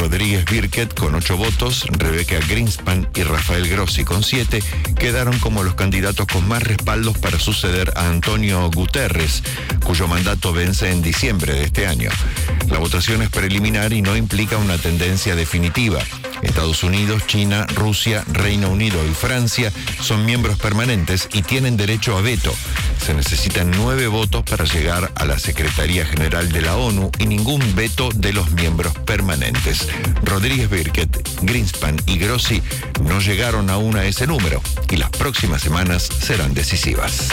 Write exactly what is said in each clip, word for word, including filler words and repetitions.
Rodríguez Birket con ocho votos, Rebecca Greenspan y Rafael Grossi con siete quedaron como los candidatos con más respaldos para suceder a Antonio Guterres, cuyo mandato vence en diciembre de este año. La votación es preliminar y no implica una tendencia definitiva. Estados Unidos, China, Rusia, Reino Unido y Francia son miembros permanentes y tienen derecho a veto. Se necesitan nueve votos para llegar a la Secretaría General de la ONU y ningún veto de los miembros permanentes. Rodríguez Birket, Greenspan y Grossi no llegaron aún a ese número y las próximas semanas serán decisivas.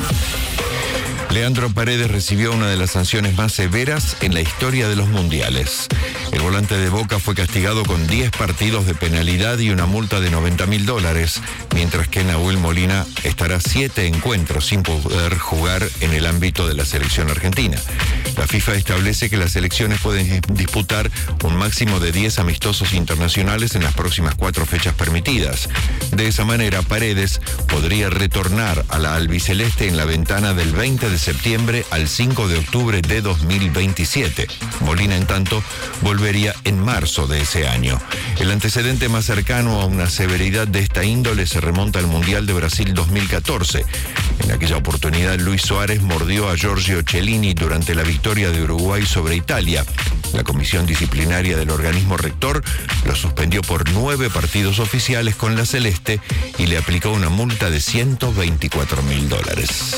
Leandro Paredes recibió una de las sanciones más severas en la historia de los mundiales. El volante de Boca fue castigado con diez partidos de penalidad y una multa de noventa mil dólares, mientras que Nahuel Molina estará siete encuentros sin poder jugar en el ámbito de la selección argentina. La FIFA establece que las selecciones pueden disputar un máximo de diez amistosos internacionales en las próximas cuatro fechas permitidas. De esa manera, Paredes podría retornar a la albiceleste en la ventana del veinte de septiembre al cinco de octubre de dos mil veintisiete. Molina, en tanto, volvería en marzo de ese año. El antecedente más cercano a una severidad de esta índole se remonta al Mundial de Brasil dos mil catorce. En aquella oportunidad, Luis Suárez mordió a Giorgio Chiellini durante la victoria de Uruguay sobre Italia. La comisión disciplinaria del organismo rector lo suspendió por nueve partidos oficiales con la celeste y le aplicó una multa de ciento veinticuatro mil dólares.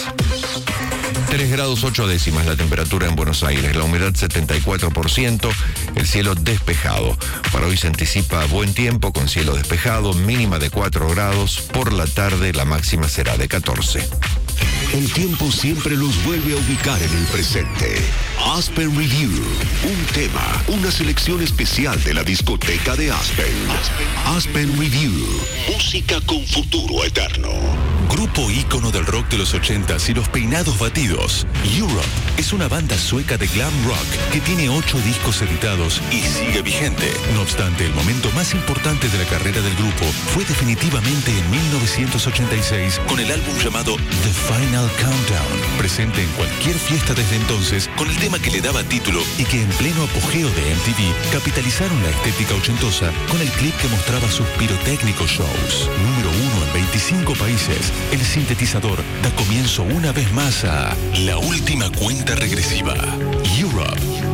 tres grados ocho décimas la temperatura en Buenos Aires, la humedad setenta y cuatro por ciento, el cielo despejado. Para hoy se anticipa buen tiempo con cielo despejado, mínima de cuatro grados, por la tarde la máxima será de catorce. El tiempo siempre los vuelve a ubicar en el presente. Aspen Review, un tema, una selección especial de la discoteca de Aspen. Aspen Review, música con futuro eterno. Grupo ícono del rock de los ochentas y los peinados batidos, Europe es una banda sueca de glam rock que tiene ocho discos editados y sigue vigente. No obstante, el momento más importante de la carrera del grupo fue definitivamente en mil novecientos ochenta y seis con el álbum llamado The Final Countdown, presente en cualquier fiesta desde entonces con el tema que le daba título y que en pleno apogeo de M T V capitalizaron la estética ochentosa con el clip que mostraba sus pirotécnicos shows. Número uno en veinticinco países, el sintetizador da comienzo una vez más a la última cuenta regresiva. Europe